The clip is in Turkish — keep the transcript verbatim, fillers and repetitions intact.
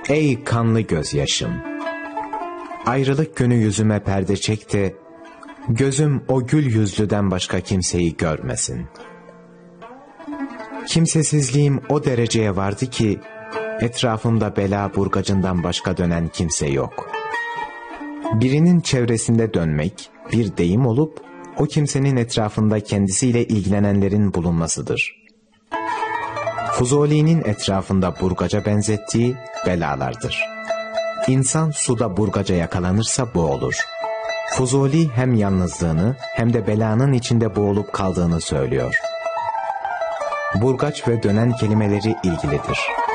Ey kanlı gözyaşım! Ayrılık günü yüzüme perde çek de, gözüm o gül yüzlüden başka kimseyi görmesin. Kimsesizliğim o dereceye vardı ki, etrafımda bela burgacından başka dönen kimse yok. Birinin çevresinde dönmek, bir deyim olup, o kimsenin etrafında kendisiyle ilgilenenlerin bulunmasıdır. Fuzuli'nin etrafında burgaca benzettiği belalardır. İnsan suda burgaca yakalanırsa boğulur. Fuzuli hem yalnızlığını hem de belanın içinde boğulup kaldığını söylüyor. Burgaç ve dönen kelimeleri ilgilidir.